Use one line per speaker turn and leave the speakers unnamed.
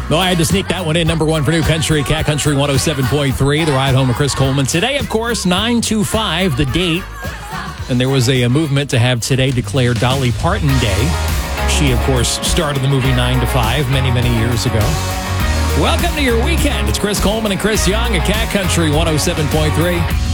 No, I had to sneak that one in. Number one for New Country, Cat Country 107.3. The ride home with Chris Coleman. Today, of course, 9/25, the date. And there was a movement to have today declared Dolly Parton Day. She, of course, started the movie 9 to 5 many, many years ago. Welcome to your weekend. It's Chris Coleman and Chris Young at Cat Country 107.3.